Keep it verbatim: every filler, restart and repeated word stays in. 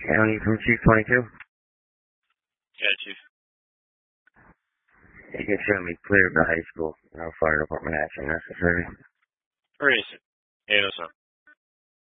County from Chief twenty-two. Yeah, Chief. You can show me clear of the high school. No fire department action necessary. Where is it? eight oh seven.